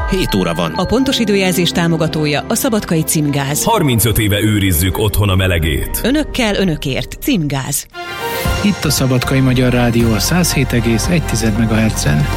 7 óra van. A pontos időjelzés támogatója a Szabadkai Címgáz. 35 éve őrizzük otthon a melegét. Önökkel, önökért. Címgáz. Itt a Szabadkai Magyar Rádió a 107,1 MHz-en.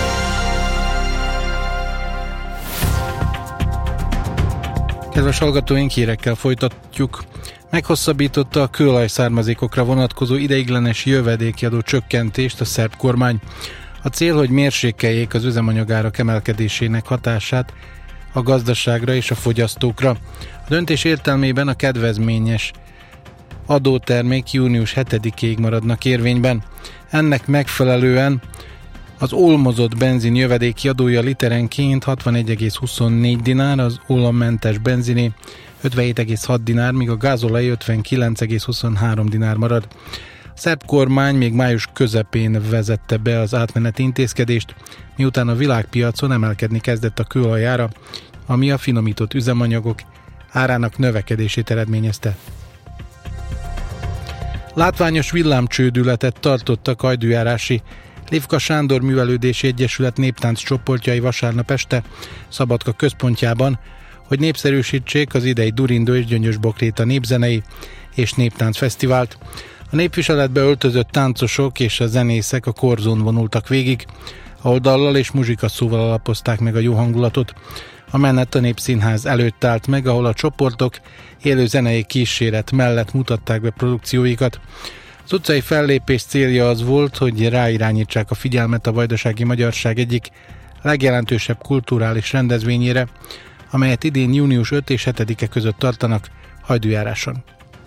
Kedves hallgatóink, hírekkel folytatjuk. Meghosszabbította a kőolaj-származékokra vonatkozó ideiglenes jövedéki adó csökkentést a szerb kormány. A cél, hogy mérsékeljék az üzemanyagárak emelkedésének hatását a gazdaságra és a fogyasztókra. A döntés értelmében a kedvezményes adótermék június 7-ig maradnak érvényben. Ennek megfelelően az olmozott benzin jövedéki adója literenként 61,24 dinár, az olommentes benziné 57,6 dinár, míg a gázolaj 59,23 dinár marad. A szerb kormány még május közepén vezette be az átmeneti intézkedést, miután a világpiacon emelkedni kezdett a kőolaj ára, ami a finomított üzemanyagok árának növekedését eredményezte. Látványos villámcsődületet tartottak hajdújárási Livka Sándor Művelődési Egyesület néptánc csoportjai vasárnap este Szabadka központjában, hogy népszerűsítsék az idei Durindó és Gyöngyös Bokréta népzenei és néptánc fesztivált. A népviseletbe öltözött táncosok és a zenészek a korzón vonultak végig, ahol dallal és muzsikaszóval alapozták meg a jó hangulatot. A menet a Népszínház előtt állt meg, ahol a csoportok élő zenei kíséret mellett mutatták be produkcióikat. Az utcai fellépés célja az volt, hogy ráirányítsák a figyelmet a vajdasági magyarság egyik legjelentősebb kulturális rendezvényére, amelyet idén június 5 és 7-e között tartanak Hajdújáráson.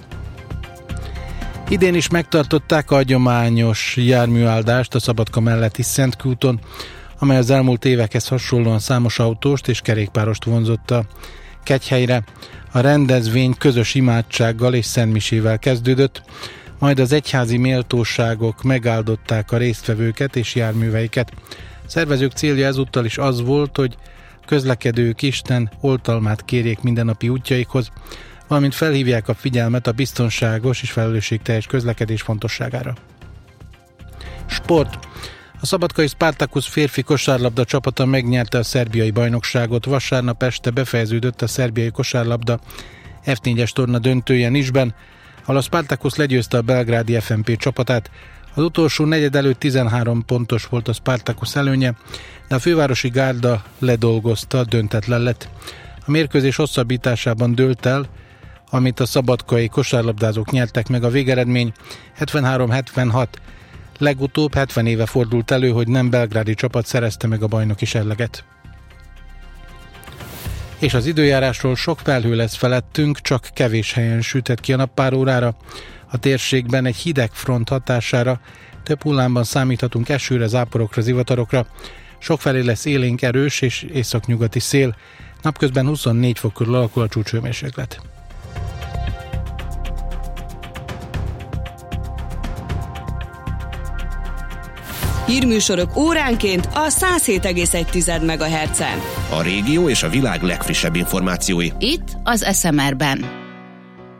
Idén is megtartották a hagyományos járműáldást a Szabadka melletti Szentkúton, amely az elmúlt évekhez hasonlóan számos autóst és kerékpárost vonzott a Kegyhelyre. A rendezvény közös imádsággal és szentmisével kezdődött, majd az egyházi méltóságok megáldották a résztvevőket és járműveiket. A szervezők célja ezúttal is az volt, hogy közlekedők Isten oltalmát kérjék mindennapi útjaikhoz, valamint felhívják a figyelmet a biztonságos és felelősségteljes közlekedés fontosságára. Sport. A szabadkai Spartacus férfi kosárlabda csapata megnyerte a szerbiai bajnokságot. Vasárnap este befejeződött a szerbiai kosárlabda F4-es torna döntője Nicsben, ahol a Spartacus legyőzte a belgrádi FNP csapatát. Az utolsó negyed előtt 13 pontos volt a Spartacus előnye, de a fővárosi gárda ledolgozta, döntetlen lett. A mérkőzés hosszabbításában dőlt el, amit a szabadkai kosárlabdázók nyertek meg, a végeredmény 73-76. Legutóbb 70 éve fordult elő, hogy nem belgrádi csapat szerezte meg a bajnoki serleget. És az időjárásról: sok felhő lesz felettünk, csak kevés helyen süthet ki a nap pár órára. A térségben egy hideg front hatására több hullámban számíthatunk esőre, záporokra, zivatarokra. Sokfelé lesz élénk, erős és északnyugati szél. Napközben 24 fok körül alakul a csúcshőmérséklet. Hírműsorok óránként a 107,1 MHz-en. A régió és a világ legfrissebb információi. Itt az SMR-ben.